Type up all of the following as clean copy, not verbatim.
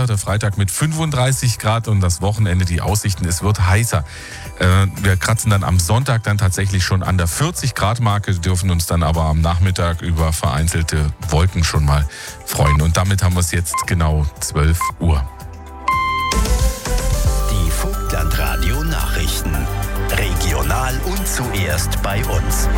der Freitag mit 35 Grad und das Wochenende, die Aussichten, es wird heißer. Wir kratzen dann am Sonntag dann tatsächlich schon an der 40-Grad-Marke, dürfen uns dann aber am Nachmittag über vereinzelte Wolken schon mal freuen. Und damit haben wir es jetzt genau 12 Uhr. Die Vogtlandradio Nachrichten. Regional und zuerst bei uns.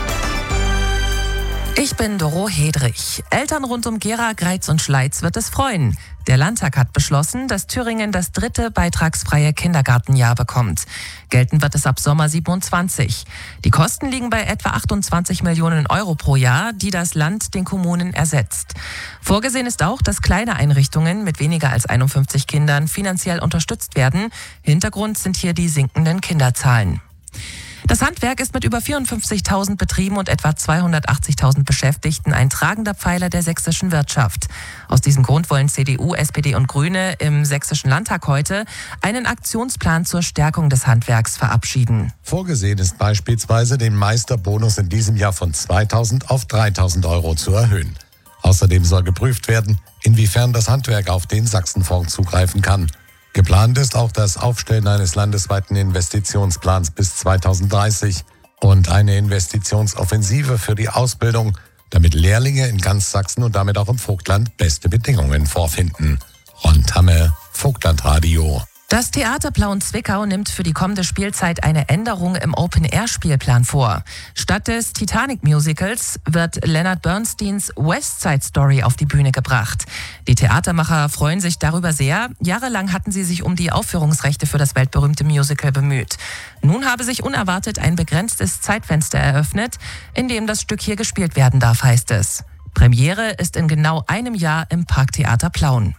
Ich bin Doro Hedrich. Eltern rund um Gera, Greiz und Schleiz wird es freuen. Der Landtag hat beschlossen, dass Thüringen das 3. beitragsfreie Kindergartenjahr bekommt. Gelten wird es ab Sommer 27. Die Kosten liegen bei etwa 28 Millionen Euro pro Jahr, die das Land den Kommunen ersetzt. Vorgesehen ist auch, dass kleine Einrichtungen mit weniger als 51 Kindern finanziell unterstützt werden. Hintergrund sind hier die sinkenden Kinderzahlen. Das Handwerk ist mit über 54.000 Betrieben und etwa 280.000 Beschäftigten ein tragender Pfeiler der sächsischen Wirtschaft. Aus diesem Grund wollen CDU, SPD und Grüne im Sächsischen Landtag heute einen Aktionsplan zur Stärkung des Handwerks verabschieden. Vorgesehen ist beispielsweise, den Meisterbonus in diesem Jahr von 2.000 auf 3.000 Euro zu erhöhen. Außerdem soll geprüft werden, inwiefern das Handwerk auf den Sachsenfonds zugreifen kann. Geplant ist auch das Aufstellen eines landesweiten Investitionsplans bis 2030 und eine Investitionsoffensive für die Ausbildung, damit Lehrlinge in ganz Sachsen und damit auch im Vogtland beste Bedingungen vorfinden. Ron Tamme, Vogtlandradio. Das Theater Plauen-Zwickau nimmt für die kommende Spielzeit eine Änderung im Open-Air-Spielplan vor. Statt des Titanic-Musicals wird Leonard Bernsteins West Side Story auf die Bühne gebracht. Die Theatermacher freuen sich darüber sehr. Jahrelang hatten sie sich um die Aufführungsrechte für das weltberühmte Musical bemüht. Nun habe sich unerwartet ein begrenztes Zeitfenster eröffnet, in dem das Stück hier gespielt werden darf, heißt es. Premiere ist in genau einem Jahr im Parktheater Plauen.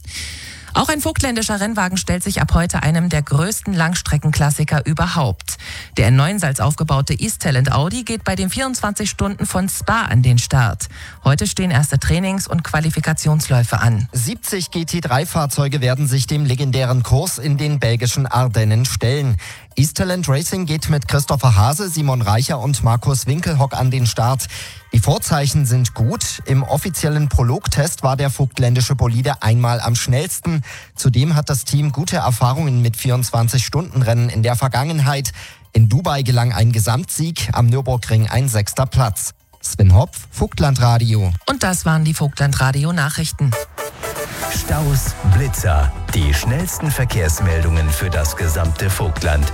Auch ein vogtländischer Rennwagen stellt sich ab heute einem der größten Langstreckenklassiker überhaupt. Der in Neuensalz aufgebaute East Talent Audi geht bei den 24 Stunden von Spa an den Start. Heute stehen erste Trainings- und Qualifikationsläufe an. 70 GT3-Fahrzeuge werden sich dem legendären Kurs in den belgischen Ardennen stellen. East Talent Racing geht mit Christopher Hase, Simon Reicher und Markus Winkelhock an den Start. Die Vorzeichen sind gut. Im offiziellen Prologtest war der vogtländische Bolide einmal am schnellsten. Zudem hat das Team gute Erfahrungen mit 24-Stunden-Rennen in der Vergangenheit. In Dubai gelang ein Gesamtsieg, am Nürburgring ein 6. Platz. Sven Hopf, Vogtlandradio. Und das waren die Vogtlandradio-Nachrichten. Staus, Blitzer, die schnellsten Verkehrsmeldungen für das gesamte Vogtland.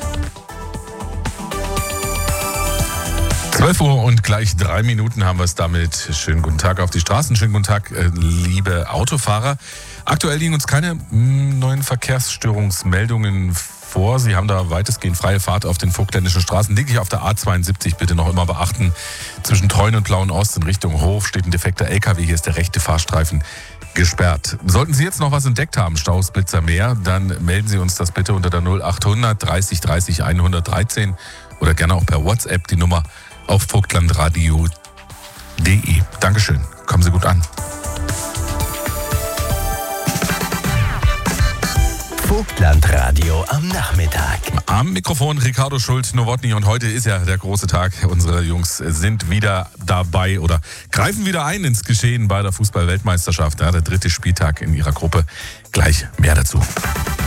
12 Uhr und gleich 3 Minuten haben wir es damit. Schönen guten Tag auf die Straßen, schönen guten Tag, liebe Autofahrer. Aktuell liegen uns keine neuen Verkehrsstörungsmeldungen vor. Sie haben da weitestgehend freie Fahrt auf den vogtländischen Straßen. Lediglich auf der A72 bitte noch immer beachten. Zwischen Treuen und Plauen-Ost in Richtung Hof steht ein defekter LKW. Hier ist der rechte Fahrstreifen gesperrt. Sollten Sie jetzt noch was entdeckt haben, Staus, Blitzer, mehr, dann melden Sie uns das bitte unter der 0800 30 30 113 oder gerne auch per WhatsApp die Nummer auf vogtlandradio.de. Dankeschön. Kommen Sie gut an. Vogtlandradio am Nachmittag. Am Mikrofon Ricardo Schult-Nowotny und heute ist ja der große Tag. Unsere Jungs sind wieder dabei oder greifen wieder ein ins Geschehen bei der Fußball-Weltmeisterschaft. Ja, der 3. Spieltag in ihrer Gruppe. Gleich mehr dazu.